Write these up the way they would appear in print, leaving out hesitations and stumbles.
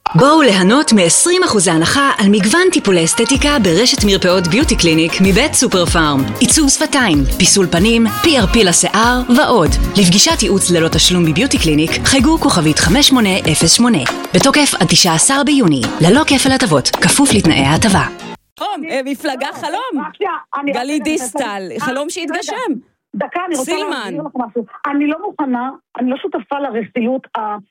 בואו ליהנות מ-20% הנחה על מגוון טיפולי אסתטיקה ברשת מרפאות ביוטי קליניק מבית סופר פארם. עיצוב שפתיים, פיסול פנים, PRP לשיער ועוד. לפגישת ייעוץ ללא תשלום בביוטי קליניק חייגו כוכבית 5808. בתוקף עד 19 ביוני. ללא כפל הטבות, כפוף לתנאי ההטבה. מפלגה חלום. גלית דיסטל, חלום שהתגשם. דקה, אני רוצה להגיד לך משהו. אני לא מוכנה, אני לא שותפה לרכילות,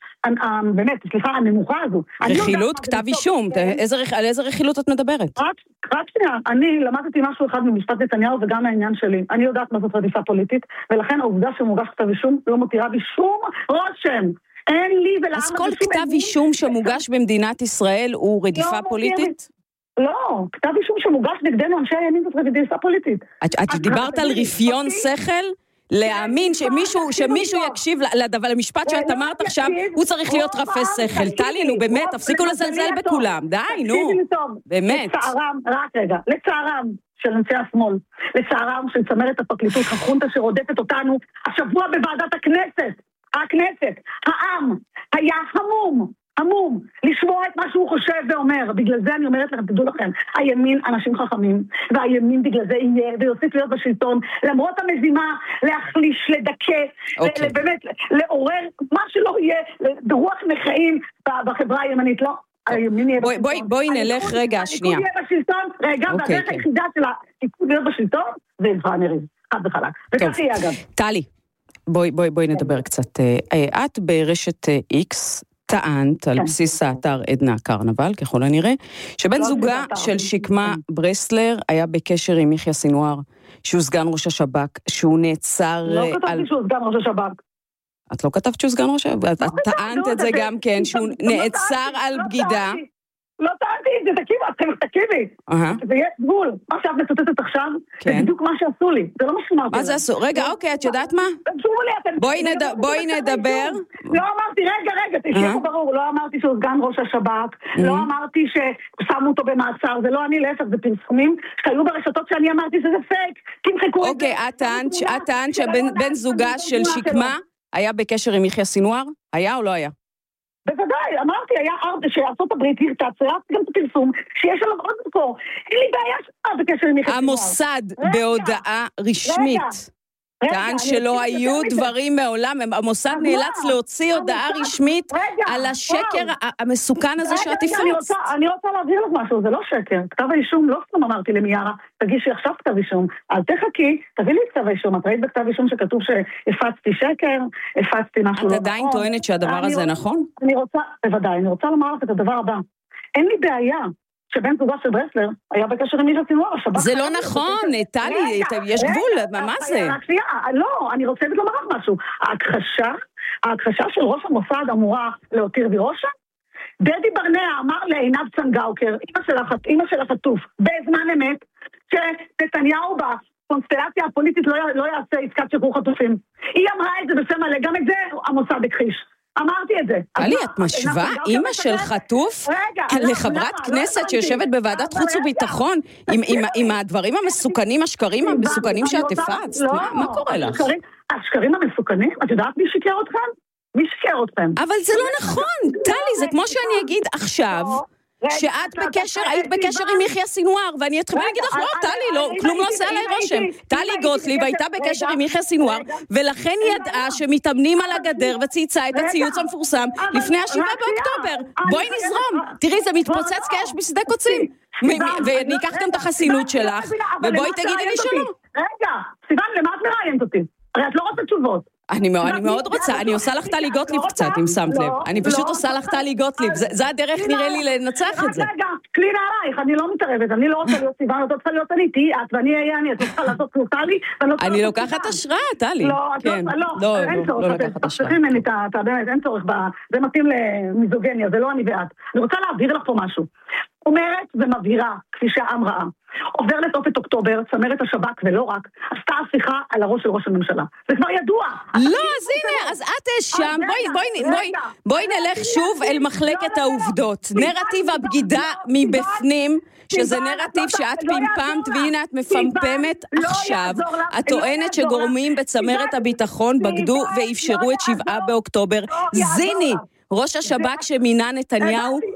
באמת, סליחה, הנמוכה הזו. רכילות? כתב אישום. על איזה רכילות את מדברת? רק שנייה, אני למדתי משהו אחד ממשפט נתניהו וגם העניין שלי. אני יודעת מה זאת רדיפה פוליטית, ולכן העובדה שמוגש כתב אישום לא מותירה בי שום רושם. אין לי ולעם... אז כל כתב אישום שמוגש במדינת ישראל הוא רדיפה פוליטית? לא, כתב אישום שמוגש נגדנו אנשי הימין זאת רדיפה פוליטית. את דיברת על רפיון שכל? להאמין שמישהו יקשיב למשפט שאת אמרת עכשיו, הוא צריך להיות רפה שכל. טלי, נו באמת, תפסיקו לזלזל בכולם. די, נו. באמת. לצערם של אנשי השמאל, לצערם של צמרת הפרקליטות, החונטה שרודפת אותנו, השבוע בוועדת הכנסת, העם היה המום, לשמוע את מה שהוא חושב ואומר. בגלל זה אני אומרת לכם, תדעו לכם, הימין אנשים חכמים, והימין בגלל זה יהיה, ויוסיף להיות בשלטון, למרות המזימה, להחליש, לדכא, באמת, לעורר מה שלא יהיה, ברוח מחאים בחברה הימנית, לא. בואי נלך רגע, שנייה. הליכוד יהיה בשלטון, והדרך היחידה של הליכוד להיות בשלטון, זה נריב, חד וחלק. וכך יהיה אגב. טלי, בואי נדבר קצת. את ברשת X, טענת על בסיס האתר עדנה קרנבל, ככל הנראה, שבן זוגה של שקמה ברסלר היה בקשר עם יחיא סינואר, שהוא סגן ראש השב"כ, שהוא נעצר... לא כתבתי שהוא סגן ראש השב"כ. את לא כתבת שהוא סגן ראש השב"כ? את טענת את זה גם כן, שהוא נעצר על בגידה. לא טענתי את זה, תקשיבי. זה יהיה גבול. מה שאת מצטטת עכשיו, זה בדיוק מה שעשו לי. זה לא מה שאמרתי. מה זה עשו? רגע, אוקיי, את יודעת מה? בואי נדבר. לא אמרתי, רגע, תשאיר פה ברור. לא אמרתי שהוא סגן ראש השב"כ. לא אמרתי ששמו אותו במעצר. זה לא אני, להפך, זה פרסומים שהיו ברשתות שאני אמרתי שזה פייק. תמחקו את זה. אוקיי, את טענת שבן זוגה של שקמה היה בקשר עם יחיא סינואר? היה או לא היה? בוודאי, אמרתי, היה שארצות הברית הרצה גם את הפרסום, שיש עליו עוד מקור. אין לי בעיה שאתה בקשר עם יחיא סינואר. המוסד בהודעה רשמית. טען שלא היו דברים מעולם, המוסד נאלץ להוציא הודעה רשמית על השקר המסוכן הזה שאת הפרצת. אני רוצה להבהיר לך משהו, זה לא שקר. כתב האישום, לא סתם אמרתי למיארה, תגישי עכשיו כתב אישום, אל תחכי, תביא לי כתב האישום, את ראית בכתב אישום שכתוב שהפצתי שקר, הפצתי משהו לא נכון. את עדיין טוענת שהדבר הזה נכון? בוודאי, אני רוצה לומר לך את הדבר הבא. אין לי בעיה שבן זוגה של ברסלר היה בקשר עם יחיא סינואר. זה לא נכון, טלי, יש גבול, מה זה? לא, אני רוצה לומר לך משהו. ההכחשה של ראש המוסד אמורה להותיר בי רושם. דדי ברנע אמר לעינב צנגאוקר, אמא של החטוף, בזמן אמת, שנתניהו בקונסטלציה הפוליטית לא יעשה עסקת שחרור חטופים. היא אמרה את זה בשם מלא, גם את זה המוסד הכחיש. אמרתי את זה. טלי, את משווה אמא של חטוף לחברת כנסת שיושבת בוועדת חוץ וביטחון עם הדברים המסוכנים, השקרים המסוכנים שאת הפצת? מה קורה לך? השקרים המסוכנים? את יודעת מי שיקר אתכם? מי שיקר אתכם? אבל זה לא נכון, טלי, זה כמו שאני אגיד עכשיו, שאת היית בקשר עם יחיא סינואר, ואני אתחיל להגיד לך, לא, טלי, כלום לא עושה עליי רושם. טלי גוטליב הייתה בקשר עם יחיא סינואר, ולכן ידעה שמתאמנים על הגדר וצייצה את הציוץ המפורסם לפני 7 באוקטובר. בואי נזרום, תראי, זה מתפוצץ כאש בשדה קוצים. וניקח גם את החסינות שלך, ובואי תגידי לי שלא. רגע, סיוון, למה את מראיינת אותי? הרי את לא רוצה תשובות. אני מאוד רוצה, אני עושה לך טלי גוטליב קצת, אם שמת לב. אני פשוט עושה לך טלי גוטליב, זה הדרך נראה לי לנצח את זה. רגע, קלינה עלייך, אני לא מתערבת, אני לא רוצה להיות סיוון, את רוצה להיות אני, תהי את ואני אהיה אני, את צריכה לעשות כמו טלי. אני לוקחת השראה, טלי. לא, אין צורך, אין צורך, זה מתאים למיזוגניה, זה לא אני ואת. אני רוצה להעביר לך פה משהו. אומרת ומבהירה, כפי שהעם ראה. עובר לתופת אוקטובר, צמרת השב"כ ולא רק, עשתה השיחה על הראש של ראש הממשלה. זה כבר ידוע. לא, אז הנה, אז את שם, בואי נלך שוב אל מחלקת העובדות. נרטיב הבגידה מבפנים, שזה נרטיב שאת פמפמת, והנה את מפמפמת עכשיו. את טוענת שגורמים בצמרת הביטחון בגדו ואפשרו את 7 באוקטובר. זיני! ראש השב"כ שמינה נתניהו